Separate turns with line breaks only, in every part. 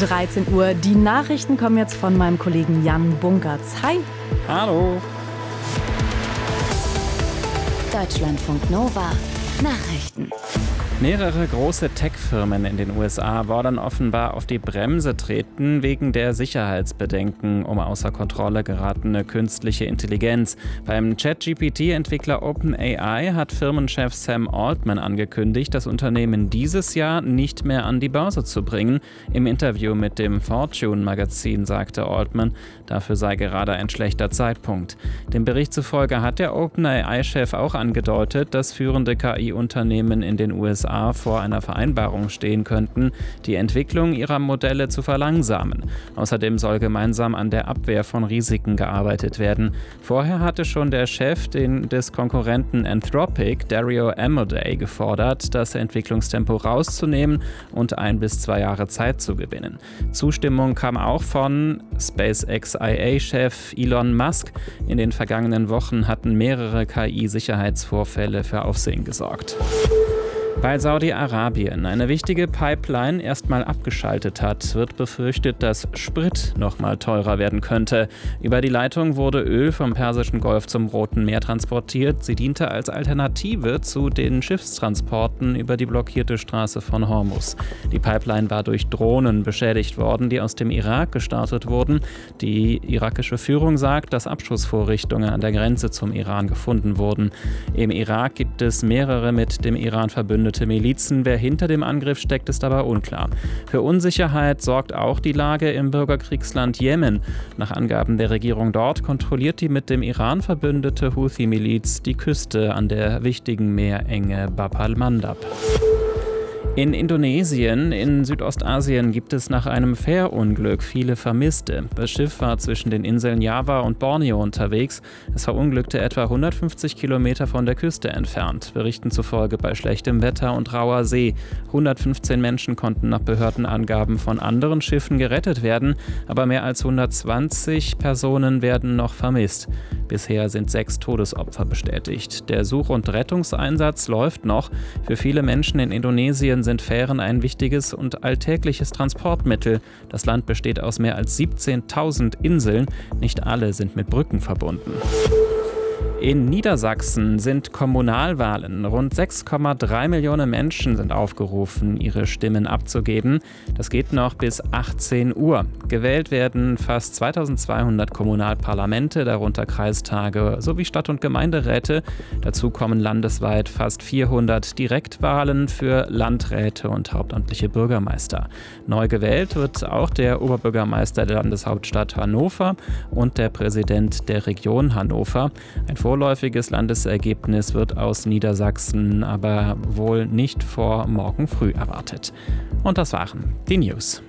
13 Uhr. Die Nachrichten kommen jetzt von meinem Kollegen Jan Bunkertz. Hi.
Hallo.
Deutschlandfunk Nova. Nachrichten.
Mehrere große Tech-Firmen in den USA wollen offenbar auf die Bremse treten wegen der Sicherheitsbedenken um außer Kontrolle geratene künstliche Intelligenz. Beim ChatGPT-Entwickler OpenAI hat Firmenchef Sam Altman angekündigt, das Unternehmen dieses Jahr nicht mehr an die Börse zu bringen. Im Interview mit dem Fortune-Magazin sagte Altman, dafür sei gerade ein schlechter Zeitpunkt. Dem Bericht zufolge hat der OpenAI-Chef auch angedeutet, dass führende KI-Unternehmen in den USA vor einer Vereinbarung stehen könnten, die Entwicklung ihrer Modelle zu verlangsamen. Außerdem soll gemeinsam an der Abwehr von Risiken gearbeitet werden. Vorher hatte schon der Chef des Konkurrenten Anthropic, Dario Amodei, gefordert, das Entwicklungstempo rauszunehmen und 1 bis 2 Jahre Zeit zu gewinnen. Zustimmung kam auch von SpaceX IA-Chef Elon Musk. In den vergangenen Wochen hatten mehrere KI-Sicherheitsvorfälle für Aufsehen gesorgt. Weil Saudi-Arabien eine wichtige Pipeline erstmal abgeschaltet hat, wird befürchtet, dass Sprit nochmal teurer werden könnte. Über die Leitung wurde Öl vom Persischen Golf zum Roten Meer transportiert. Sie diente als Alternative zu den Schiffstransporten über die blockierte Straße von Hormuz. Die Pipeline war durch Drohnen beschädigt worden, die aus dem Irak gestartet wurden. Die irakische Führung sagt, dass Abschussvorrichtungen an der Grenze zum Iran gefunden wurden. Im Irak gibt es mehrere mit dem Iran verbündete Milizen. Wer hinter dem Angriff steckt, ist aber unklar. Für Unsicherheit sorgt auch die Lage im Bürgerkriegsland Jemen. Nach Angaben der Regierung dort kontrolliert die mit dem Iran verbündete Houthi-Miliz die Küste an der wichtigen Meerenge Bab al-Mandab. In Indonesien, in Südostasien, gibt es nach einem Fährunglück viele Vermisste. Das Schiff war zwischen den Inseln Java und Borneo unterwegs. Es verunglückte etwa 150 Kilometer von der Küste entfernt, Berichten zufolge bei schlechtem Wetter und rauer See. 115 Menschen konnten nach Behördenangaben von anderen Schiffen gerettet werden, aber mehr als 120 Personen werden noch vermisst. Bisher sind 6 Todesopfer bestätigt. Der Such- und Rettungseinsatz läuft noch. Für viele Menschen in Indonesien sind Fähren ein wichtiges und alltägliches Transportmittel. Das Land besteht aus mehr als 17.000 Inseln. Nicht alle sind mit Brücken verbunden. In Niedersachsen sind Kommunalwahlen. Rund 6,3 Millionen Menschen sind aufgerufen, ihre Stimmen abzugeben. Das geht noch bis 18 Uhr. Gewählt werden fast 2200 Kommunalparlamente, darunter Kreistage sowie Stadt- und Gemeinderäte. Dazu kommen landesweit fast 400 Direktwahlen für Landräte und hauptamtliche Bürgermeister. Neu gewählt wird auch der Oberbürgermeister der Landeshauptstadt Hannover und der Präsident der Region Hannover. Ein vorläufiges Landesergebnis wird aus Niedersachsen aber wohl nicht vor morgen früh erwartet. Und das waren die News.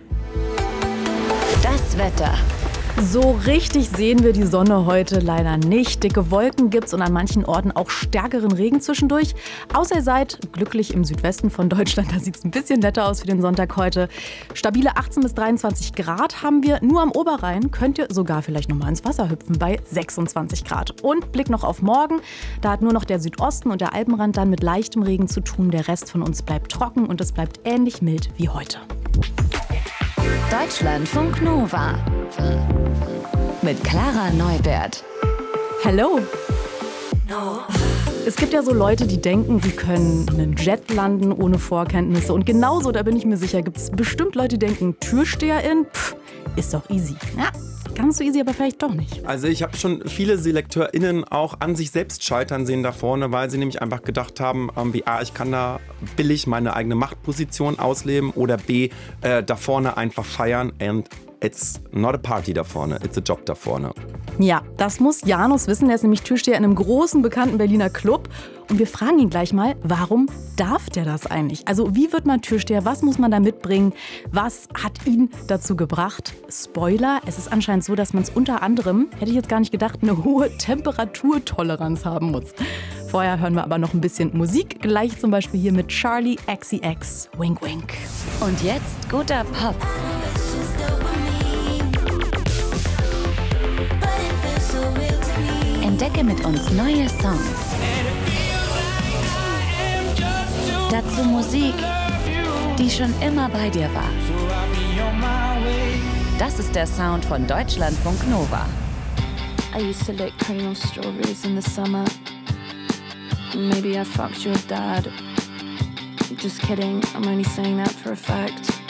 Das Wetter.
So richtig sehen wir die Sonne heute leider nicht. Dicke Wolken gibt's und an manchen Orten auch stärkeren Regen zwischendurch. Außer ihr seid glücklich im Südwesten von Deutschland. Da sieht's ein bisschen netter aus für den Sonntag heute. Stabile 18 bis 23 Grad haben wir. Nur am Oberrhein könnt ihr sogar vielleicht noch mal ins Wasser hüpfen bei 26 Grad. Und Blick noch auf morgen. Da hat nur noch der Südosten und der Alpenrand dann mit leichtem Regen zu tun. Der Rest von uns bleibt trocken und es bleibt ähnlich mild wie heute.
Deutschlandfunk Nova. Mit Clara Neubert.
Hello. Es gibt ja so Leute, die denken, sie können einen Jet landen ohne Vorkenntnisse. Und genauso, da bin ich mir sicher, gibt es bestimmt Leute, die denken, Türsteherin, ist doch easy. Ja, ganz so easy, aber vielleicht doch nicht.
Also ich habe schon viele SelekteurInnen auch an sich selbst scheitern sehen da vorne, weil sie nämlich einfach gedacht haben, wie A, ich kann da billig meine eigene Machtposition ausleben oder B, da vorne einfach feiern and it's not a party da vorne, it's a job da vorne.
Ja, das muss Janus wissen. Er ist nämlich Türsteher in einem großen, bekannten Berliner Club. Und wir fragen ihn gleich mal, warum darf der das eigentlich? Also wie wird man Türsteher? Was muss man da mitbringen? Was hat ihn dazu gebracht? Spoiler, es ist anscheinend so, dass man es unter anderem, hätte ich jetzt gar nicht gedacht, eine hohe Temperaturtoleranz haben muss. Vorher hören wir aber noch ein bisschen Musik. Gleich zum Beispiel hier mit Charli XCX, Wink Wink.
Und jetzt guter Pop. Entdecke mit uns neue Songs. Dazu Musik, die schon immer bei dir war. Das ist der Sound von Deutschlandfunk Nova.
I used to lick cream of strawberries in the summer. Maybe I fucked your dad. Just kidding, I'm only saying that for a fact.